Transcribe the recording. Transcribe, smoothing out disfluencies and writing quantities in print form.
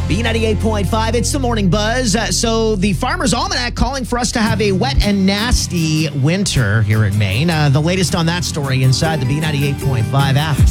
B98.5, it's the Morning Buzz. So the Farmer's Almanac calling for us to have a wet and nasty winter here in Maine. The latest on that story inside the B98.5 app.